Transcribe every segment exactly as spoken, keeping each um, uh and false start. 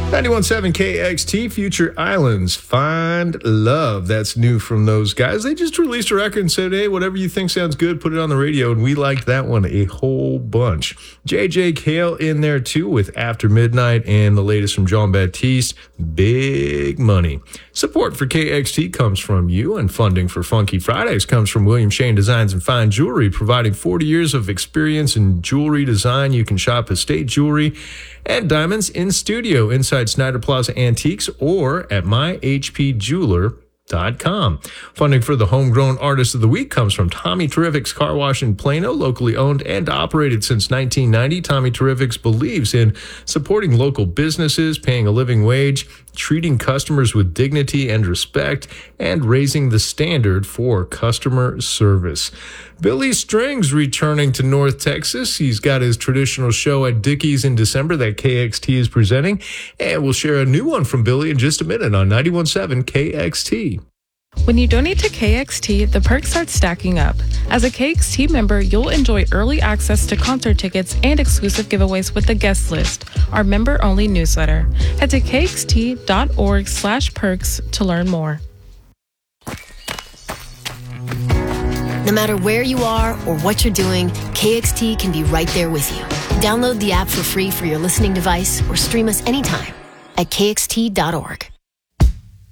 ninety-one point seven K X T, Future Islands, Find Love. That's new from those guys. They just released a record and said, hey, whatever you think sounds good, put it on the radio. And we liked that one a whole bunch. J J Cale in there too with After Midnight, and the latest from Jean Baptiste, Big Money. Support for K X T comes from you, and funding for Funky Fridays comes from William Shane Designs and Fine Jewelry, providing forty years of experience in jewelry design. You can shop estate jewelry and diamonds in studio inside Snyder Plaza Antiques or at my h p jeweler dot com. Funding for the Homegrown Artist of the Week comes from Tommy Terrific's Car Wash in Plano, locally owned and operated since nineteen ninety. Tommy Terrific's believes in supporting local businesses, paying a living wage, treating customers with dignity and respect, and raising the standard for customer service. Billy Strings returning to North Texas. He's got his traditional show at Dickey's in December that K X T is presenting, and we'll share a new one from Billy in just a minute on ninety-one point seven K X T. When you donate to K X T, the perks start stacking up. As a K X T member, you'll enjoy early access to concert tickets and exclusive giveaways with the guest list, our member-only newsletter. Head to kxt.org slash perks to learn more. No matter where you are or what you're doing, K X T can be right there with you. Download the app for free for your listening device or stream us anytime at k x t dot org.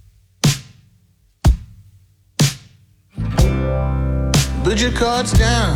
Put your cards down.